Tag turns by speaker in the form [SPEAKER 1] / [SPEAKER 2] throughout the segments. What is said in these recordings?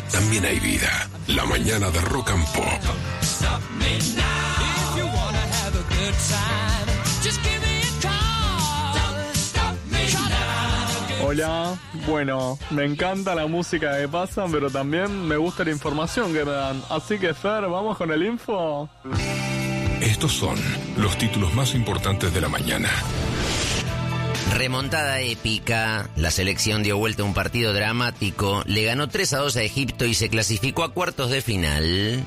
[SPEAKER 1] también hay vida. La mañana de Rock and Pop.
[SPEAKER 2] Hola, bueno, me encanta la música que pasan, pero también me gusta la información que me dan. Así que, Fer, ¿vamos con el info?
[SPEAKER 1] Estos son los títulos más importantes de la mañana.
[SPEAKER 3] Remontada épica, la selección dio vuelta a un partido dramático, le ganó 3-2 a Egipto y se clasificó a cuartos de final.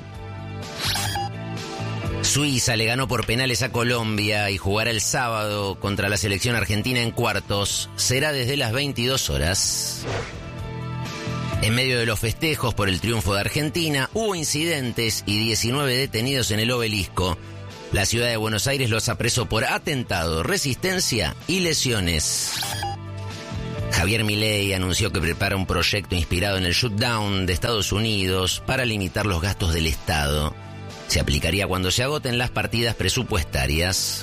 [SPEAKER 3] Suiza le ganó por penales a Colombia y jugará el sábado contra la selección argentina en cuartos. Será desde las 22 horas. En medio de los festejos por el triunfo de Argentina, hubo incidentes y 19 detenidos en el Obelisco. La ciudad de Buenos Aires los apresó por atentado, resistencia y lesiones. Javier Milei anunció que prepara un proyecto inspirado en el shutdown de Estados Unidos para limitar los gastos del Estado. Se aplicaría cuando se agoten las partidas presupuestarias.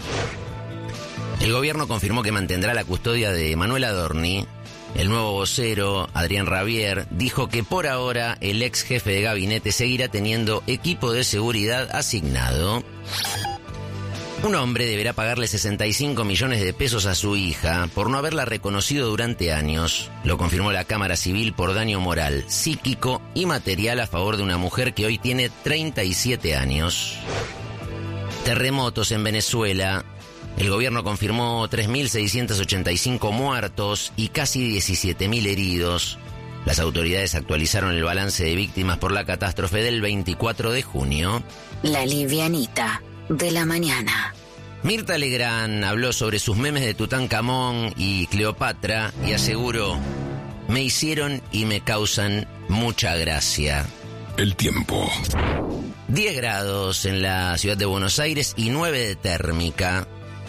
[SPEAKER 3] El gobierno confirmó que mantendrá la custodia de Manuel Adorni. El nuevo vocero, Adrián Rabier, dijo que por ahora el ex jefe de gabinete seguirá teniendo equipo de seguridad asignado. Un hombre deberá pagarle 65 millones de pesos a su hija por no haberla reconocido durante años. Lo confirmó la Cámara Civil por daño moral, psíquico y material a favor de una mujer que hoy tiene 37 años. Terremotos en Venezuela. El gobierno confirmó 3.685 muertos y casi 17.000 heridos. Las autoridades actualizaron el balance de víctimas por la catástrofe del 24 de junio.
[SPEAKER 4] La livianita de la mañana.
[SPEAKER 3] Mirta Legrand habló sobre sus memes de Tutankamón y Cleopatra y aseguró: me hicieron y me causan mucha gracia.
[SPEAKER 1] El tiempo.
[SPEAKER 3] 10 grados en la ciudad de Buenos Aires y 9 de térmica.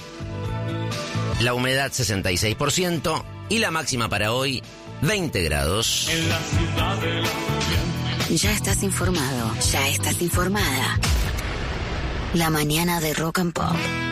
[SPEAKER 3] La humedad 66% y la máxima para hoy 20 grados.
[SPEAKER 5] En la ciudad de la...
[SPEAKER 4] Ya estás informado, ya estás informada. La mañana de Rock and Pop.